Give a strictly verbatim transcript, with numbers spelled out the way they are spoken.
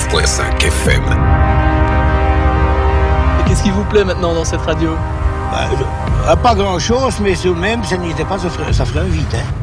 virgule cinq F M. Et qu'est-ce qui vous plaît maintenant dans cette radio ? Bah, euh, pas grand-chose, mais tout de même, ça n'était pas, ça ferait, ça ferait un vide, hein.